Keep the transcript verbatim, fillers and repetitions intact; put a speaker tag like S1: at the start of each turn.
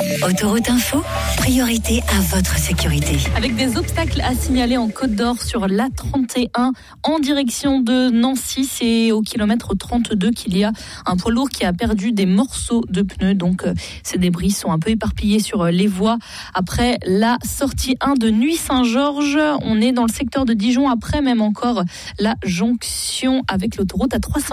S1: Autoroute Info, priorité à votre sécurité.
S2: Avec des obstacles à signaler en Côte d'Or sur l'A trente et un en direction de Nancy, c'est au kilomètre trente-deux qu'il y a un poids lourd qui a perdu des morceaux de pneus. Donc euh, ces débris sont un peu éparpillés sur les voies. Après la sortie un de Nuit-Saint-Georges, on est dans le secteur de Dijon, après même encore la jonction avec l'autoroute A trois cent.